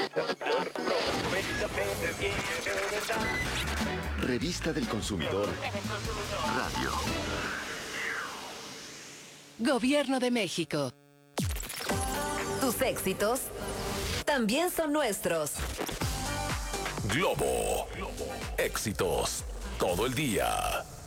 Revista del Consumidor Radio. Gobierno de México. Tus éxitos también son nuestros. Globo. Éxitos todo el día.